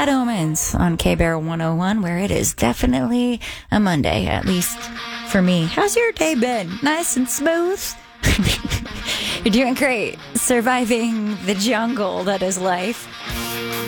Bad Omens on K-Bear 101, where it is definitely a Monday, at least for me. How's your day been? Nice and smooth? You're doing great. Surviving the jungle that is life.